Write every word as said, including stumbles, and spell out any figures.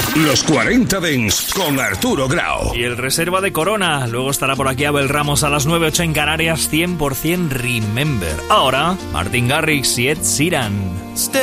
Los cuarenta Dents con Arturo Grau. Y el reserva de Corona. Luego estará por aquí Abel Ramos a las nueve, ocho en Canarias, cien por ciento Remember. Ahora, Martin Garrix y Ed Sheeran.